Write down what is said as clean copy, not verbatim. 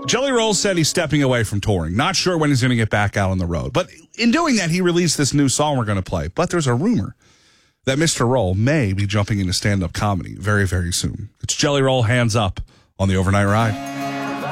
Jelly Roll said he's stepping away from touring. Not sure when he's going to get back out on the road. But in doing that, he released this new song we're going to play. But there's a rumor that Mr. Roll may be jumping into stand-up comedy very, very soon. It's Jelly Roll, Hands Up on the Overnight Ride.